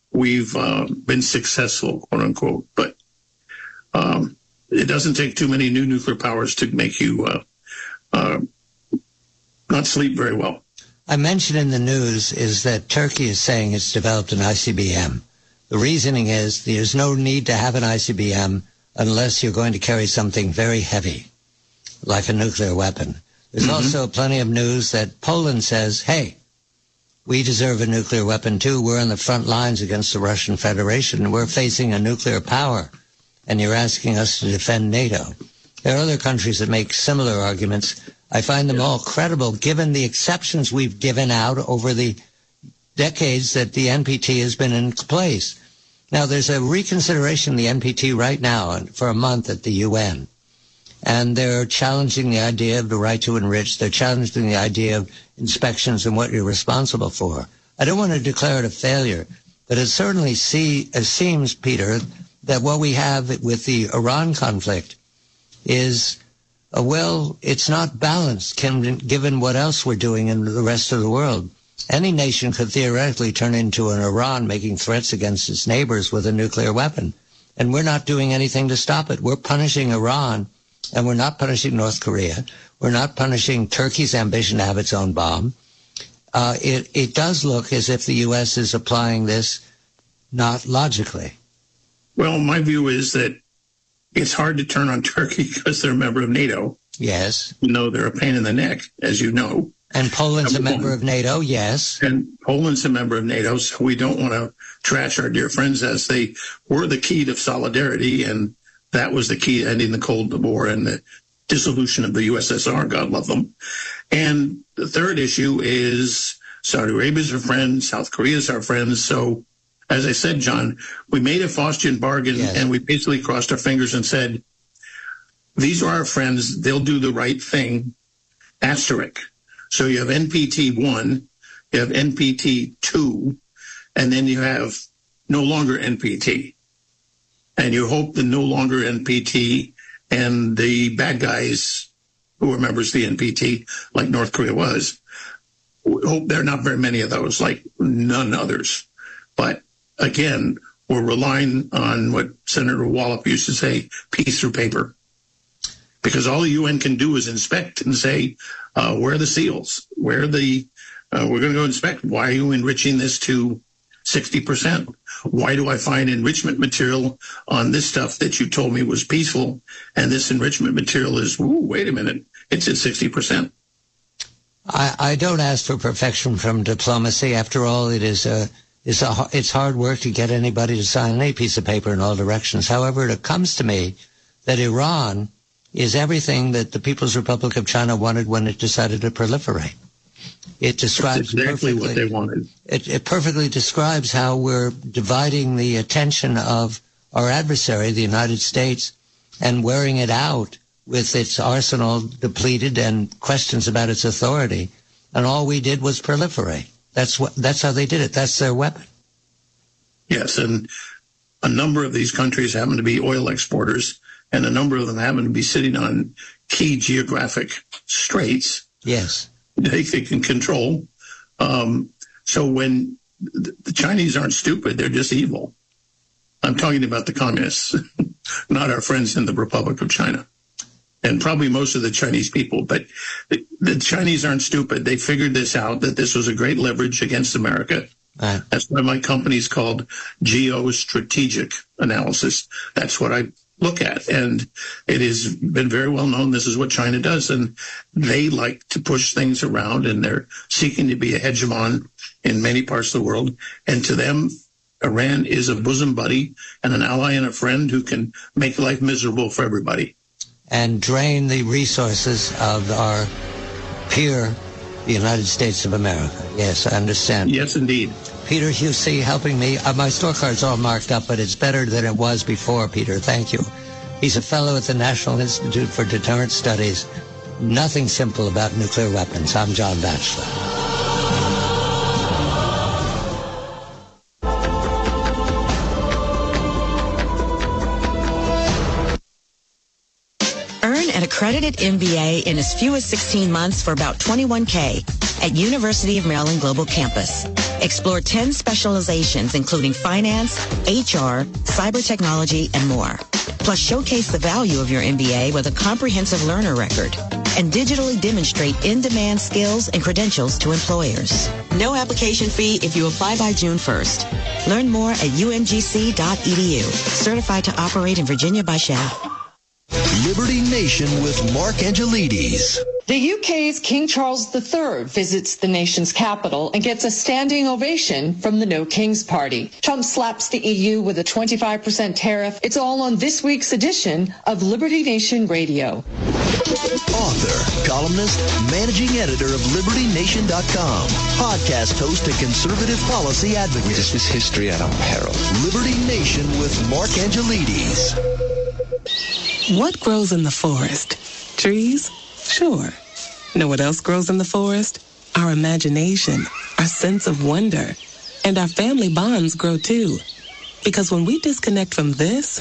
we've been successful, quote unquote. But it doesn't take too many new nuclear powers to make you not sleep very well. I mentioned in the news is that Turkey is saying it's developed an ICBM. The reasoning is there's no need to have an ICBM unless you're going to carry something very heavy, like a nuclear weapon. There's also plenty of news that Poland says, hey, we deserve a nuclear weapon too. We're on the front lines against the Russian Federation. We're facing a nuclear power, and you're asking us to defend NATO. There are other countries that make similar arguments. I find them all credible, given the exceptions we've given out over the decades that the NPT has been in place. Now, there's a reconsideration of the NPT right now for a month at the UN. And they're challenging the idea of the right to enrich. They're challenging the idea of inspections and what you're responsible for. I don't want to declare it a failure, but it certainly seems, Peter, that what we have with the Iran conflict is, it's not balanced given what else we're doing in the rest of the world. Any nation could theoretically turn into an Iran making threats against its neighbors with a nuclear weapon. And we're not doing anything to stop it. We're punishing Iran, and we're not punishing North Korea. We're not punishing Turkey's ambition to have its own bomb. It does look as if the U.S. is applying this not logically. Well, my view is that it's hard to turn on Turkey because they're a member of NATO. Yes. You know, they're a pain in the neck, as you know. And Poland's a member of NATO, yes. And Poland's a member of NATO, so we don't want to trash our dear friends as they were the key to solidarity, and that was the key to ending the Cold War and the dissolution of the USSR, God love them. And the third issue is Saudi Arabia's our friend, South Korea's our friends. So, as I said, John, we made a Faustian bargain, and we basically crossed our fingers and said, these are our friends, they'll do the right thing, asterisk. So you have NPT 1, you have NPT 2, and then you have no longer NPT. And you hope the no longer NPT and the bad guys who are members of the NPT, like North Korea was, hope there are not very many of those, like none others. But again, we're relying on what Senator Wallop used to say, peace through paper. Because all the UN can do is inspect and say, where are the SEALs? Where are we're going to go inspect. Why are you enriching this to 60%? Why do I find enrichment material on this stuff that you told me was peaceful, and this enrichment material is, wait a minute, it's at 60%? I don't ask for perfection from diplomacy. After all, it's hard work to get anybody to sign any piece of paper in all directions. However, it comes to me that Iran is everything that the People's Republic of China wanted when it decided to proliferate. It describes exactly what they wanted. It perfectly describes how we're dividing the attention of our adversary, the United States, and wearing it out with its arsenal depleted and questions about its authority. And all we did was proliferate. That's how they did it. That's their weapon. Yes, and a number of these countries happen to be oil exporters, and a number of them happen to be sitting on key geographic straits. Yes. They can control. So when the Chinese aren't stupid, they're just evil. I'm talking about the communists, not our friends in the Republic of China, and probably most of the Chinese people. But the Chinese aren't stupid. They figured this out, that this was a great leverage against America. That's why my company's called Geostrategic Analysis. That's what I look at, and it has been very well known this is what China does, and they like to push things around, and they're seeking to be a hegemon in many parts of the world, and to them, Iran is a bosom buddy and an ally and a friend who can make life miserable for everybody. And drain the resources of our peer, the United States of America. Yes, I understand. Yes, indeed. Peter Husey helping me. My scorecard's all marked up, but it's better than it was before, Peter. Thank you. He's a fellow at the National Institute for Deterrent Studies. Nothing simple about nuclear weapons. I'm John Batchelor. Earn an accredited MBA in as few as 16 months for about $21K at University of Maryland Global Campus. Explore 10 specializations, including finance, HR, cyber technology, and more. Plus, showcase the value of your MBA with a comprehensive learner record and digitally demonstrate in-demand skills and credentials to employers. No application fee if you apply by June 1st. Learn more at umgc.edu. Certified to operate in Virginia by Shell. Liberty Nation with Mark Angelides. The UK's King Charles III visits the nation's capital and gets a standing ovation from the No Kings Party. Trump slaps the EU with a 25% tariff. It's all on this week's edition of Liberty Nation Radio. Author, columnist, managing editor of LibertyNation.com, podcast host and conservative policy advocate. We dismiss history at our peril. Liberty Nation with Mark Angelides. What grows in the forest? Trees? Sure. Know what else grows in the forest? Our imagination, our sense of wonder, and our family bonds grow too. Because when we disconnect from this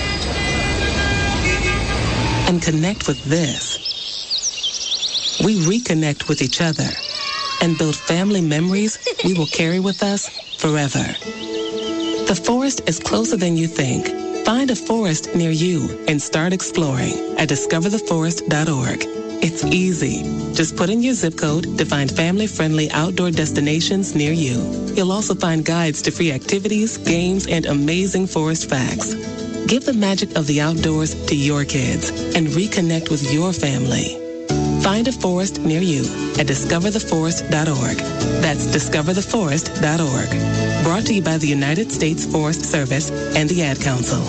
and connect with this, we reconnect with each other and build family memories we will carry with us forever. The forest is closer than you think. Find a forest near you and start exploring at discovertheforest.org. It's easy. Just put in your zip code to find family-friendly outdoor destinations near you. You'll also find guides to free activities, games, and amazing forest facts. Give the magic of the outdoors to your kids and reconnect with your family. Find a forest near you at discovertheforest.org. That's discovertheforest.org. Brought to you by the United States Forest Service and the Ad Council.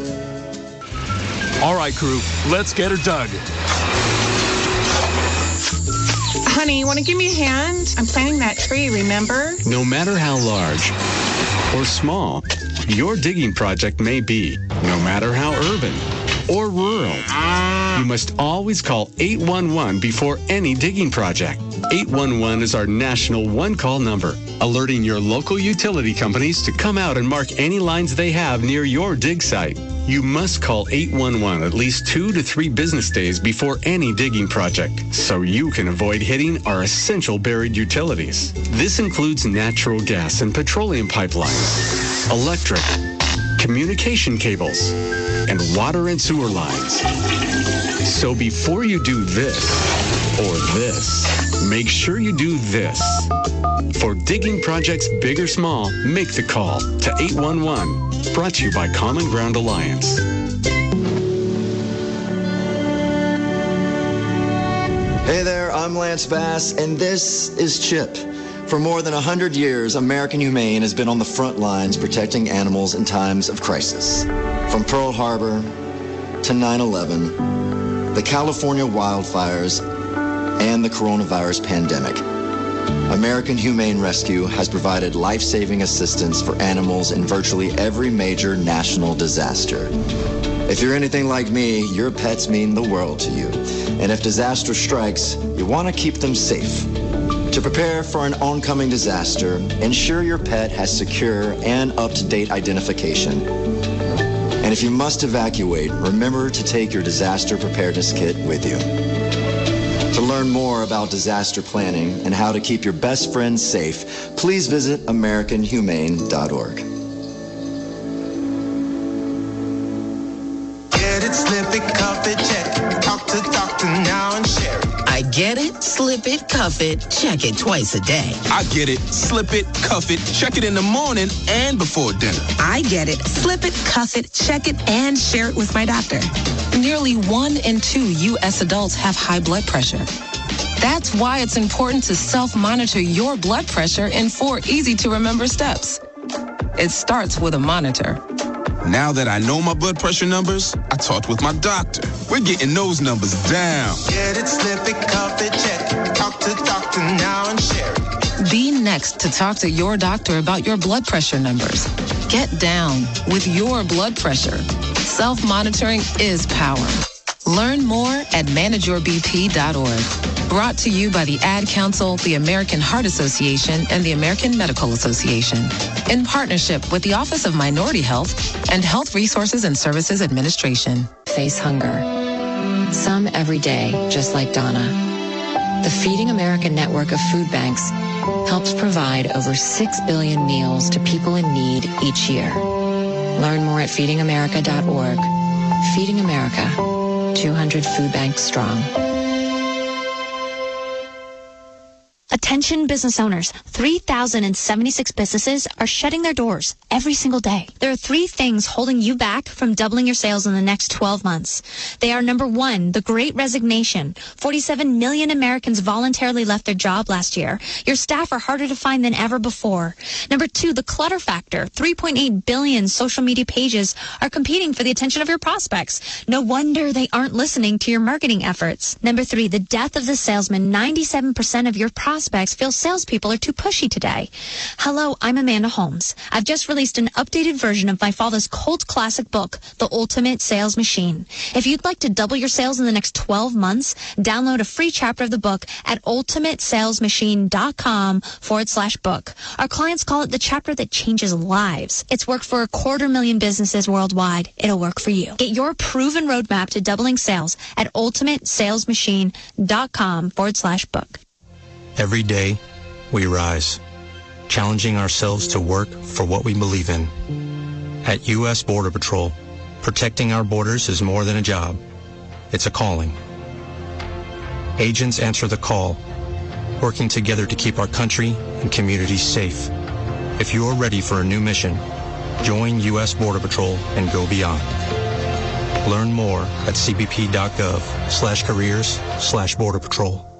All right, crew, let's get her dug. Honey, you want to give me a hand? I'm planting that tree, remember? No matter how large or small your digging project may be, no matter how urban or rural, you must always call 811 before any digging project. 811 is our national one-call number, alerting your local utility companies to come out and mark any lines they have near your dig site. You must call 811 at least 2 to 3 business days before any digging project, so you can avoid hitting our essential buried utilities. This includes natural gas and petroleum pipelines, electric, communication cables, and water and sewer lines. So before you do this or this, make sure you do this. For digging projects big or small, make the call to 811. Brought to you by Common Ground Alliance. Hey there, I'm Lance Bass, and this is CHIP. For more than 100 years, American Humane has been on the front lines protecting animals in times of crisis. From Pearl Harbor to 9/11, the California wildfires, and the coronavirus pandemic, American Humane Rescue has provided life-saving assistance for animals in virtually every major national disaster. If you're anything like me, your pets mean the world to you. And if disaster strikes, you want to keep them safe. To prepare for an oncoming disaster, ensure your pet has secure and up-to-date identification. And if you must evacuate, remember to take your disaster preparedness kit with you. To learn more about disaster planning and how to keep your best friends safe, please visit AmericanHumane.org. Get it, slip it, cuff it, check it. Talk to doctor now and share it. I get it, slip it, cuff it, check it twice a day. I get it, slip it, cuff it, check it in the morning and before dinner. I get it, slip it, cuff it, check it, and share it with my doctor. Nearly 1 in 2 U.S. adults have high blood pressure. That's why it's important to self-monitor your blood pressure in 4 easy-to-remember steps. It starts with a monitor. Now that I know my blood pressure numbers, I talked with my doctor. We're getting those numbers down. Get it, slip it, cuff it, check it. Talk to doctor now and share it. Be next to talk to your doctor about your blood pressure numbers. Get down with your blood pressure. Self-monitoring is power. Learn more at manageyourbp.org. Brought to you by the Ad Council, the American Heart Association, and the American Medical Association. In partnership with the Office of Minority Health and Health Resources and Services Administration. Face hunger. Some every day, just like Donna. The Feeding America network of food banks helps provide over 6 billion meals to people in need each year. Learn more at feedingamerica.org. Feeding America, 200 food banks strong. Attention business owners, 3,076 businesses are shutting their doors every single day. There are 3 things holding you back from doubling your sales in the next 12 months. They are number 1, the Great Resignation. 47 million Americans voluntarily left their job last year. Your staff are harder to find than ever before. Number 2, the clutter factor. 3.8 billion social media pages are competing for the attention of your prospects. No wonder they aren't listening to your marketing efforts. Number 3, the death of the salesman. 97% of your prospects feel salespeople are too pushy today. Hello, I'm Amanda Holmes. I've just released an updated version of my father's cult classic book, The Ultimate Sales Machine. If you'd like to double your sales in the next 12 months, download a free chapter of the book at ultimatesalesmachine.com/book. Our clients call it the chapter that changes lives. It's worked for 250,000 businesses worldwide. It'll work for you. Get your proven roadmap to doubling sales at ultimatesalesmachine.com/book. Every day, we rise, challenging ourselves to work for what we believe in. At U.S. Border Patrol, protecting our borders is more than a job. It's a calling. Agents answer the call, working together to keep our country and communities safe. If you are ready for a new mission, join U.S. Border Patrol and go beyond. Learn more at cbp.gov/careers/Border Patrol.